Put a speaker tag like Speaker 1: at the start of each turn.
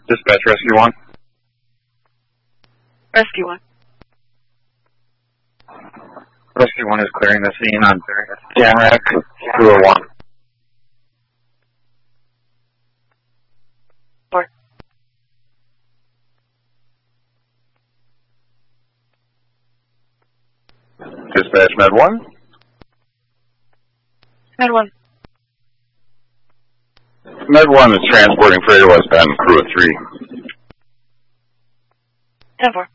Speaker 1: Dispatch Rescue 1.
Speaker 2: Rescue 1.
Speaker 1: Rescue 1 is clearing the scene on Tamarack 201.
Speaker 2: 4.
Speaker 1: Dispatch Med 1.
Speaker 2: Med 1.
Speaker 1: Med 1 is transporting freighter westbound crew of 3.
Speaker 2: 10-4.